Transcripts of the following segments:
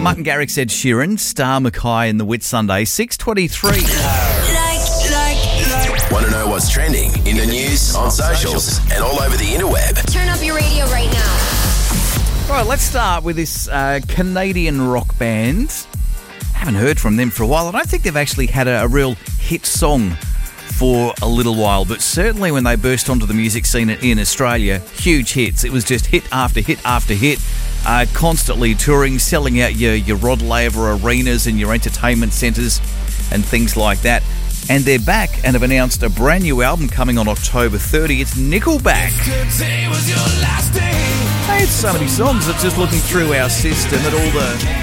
Martin Garrix, Ed Sheeran, Star Mackay in the Whitsunday, 6:23. Want to know what's trending in the news, on socials, and all over the interweb? Turn up your radio right now. All right, let's start with this Canadian rock band. Haven't heard from them for a while. I don't think they've actually had a real hit song for a little while, but certainly when they burst onto the music scene in Australia, huge hits. It was just hit after hit after hit, constantly touring, selling out your Rod Laver arenas and your entertainment centres and things like that. And they're back and have announced a brand new album coming on October 30. It's Nickelback. They had so many songs. It's just looking through our system at all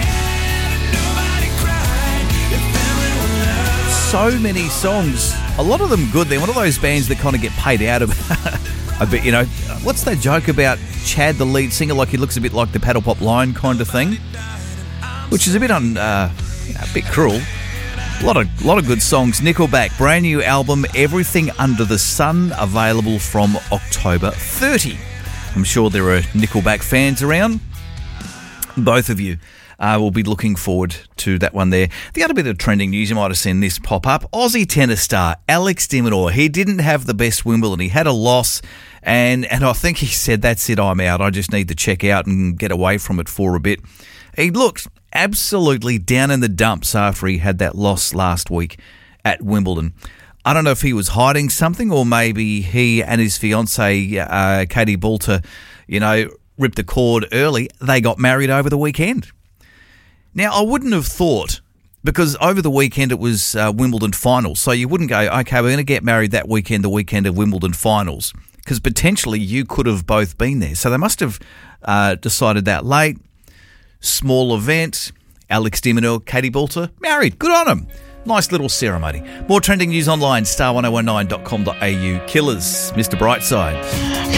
so many songs. A lot of them good. They're one of those bands that kind of get paid out of a bit, you know. What's that joke about Chad, the lead singer, like he looks a bit like the Paddle Pop Lion kind of thing? Which is a bit a bit cruel. A lot of good songs. Nickelback, brand new album, Everything Under the Sun, available from October 30. I'm sure there are Nickelback fans around. Both of you will be looking forward to that one there. The other bit of trending news, you might have seen this pop up. Aussie tennis star Alex de Minaur, he didn't have the best Wimbledon. He had a loss, and I think he said, that's it, I'm out. I just need to check out and get away from it for a bit. He looked absolutely down in the dumps after he had that loss last week at Wimbledon. I don't know if he was hiding something, or maybe he and his fiancée, Katie Boulter, ripped the cord early. They got married over the weekend. Now, I wouldn't have thought, because over the weekend it was Wimbledon finals, so you wouldn't go, okay, we're going to get married that weekend, the weekend of Wimbledon finals, because potentially you could have both been there. So they must have decided that late. Small event. Alex de Minaur, Katie Boulter, married. Good on them. Nice little ceremony. More trending news online, star1019.com.au. Killers, Mr. Brightside.